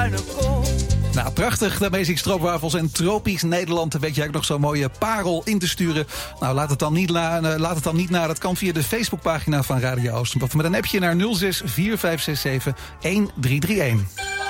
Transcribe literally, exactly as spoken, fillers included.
bruine kool. Nou, prachtig. Daarmee zie ik stroopwafels en tropisch Nederland. Dan weet jij ook nog zo'n mooie parel in te sturen. Nou, laat het dan niet, la, laat het dan niet na. Dat kan via de Facebookpagina van Radio Oost. Of met een appje naar nul zes vier vijf zes zeven een drie drie een.